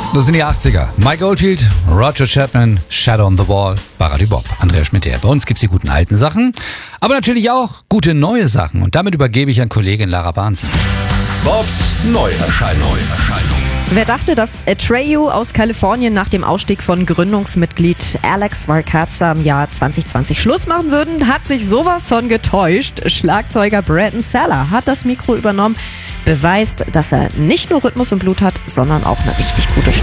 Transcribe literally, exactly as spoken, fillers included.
Das sind die achtziger. Mike Oldfield, Roger Chapman, Shadow on the Wall, Baradi Bob, Andreas Schmidt. Bei uns gibt's die guten alten Sachen, aber natürlich auch gute neue Sachen. Und damit übergebe ich an Kollegin Lara Barnes. Bobs Neuerscheinung. Wer dachte, dass Atreyu aus Kalifornien nach dem Ausstieg von Gründungsmitglied Alex Varkaza im Jahr zwanzig zwanzig Schluss machen würden, hat sich sowas von getäuscht. Schlagzeuger Bretton Seller hat das Mikro übernommen, beweist, dass er nicht nur Rhythmus im Blut hat, sondern auch eine richtig gute Stimme.